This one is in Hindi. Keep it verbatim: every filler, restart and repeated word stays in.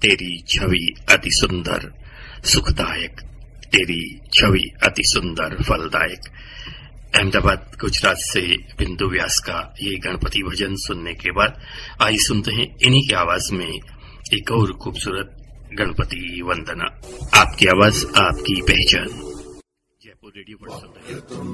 तेरी छवि अति सुंदर सुखदायक, तेरी छवि अति सुंदर फलदायक। अहमदाबाद गुजरात से बिंदु व्यास का ये गणपति भजन सुनने के बाद आइए सुनते हैं इन्हीं की आवाज में एक और खूबसूरत गणपति वंदना। आपकी आवाज आपकी पहचान। जयपुर रेडियो पर सुन रहे हैं।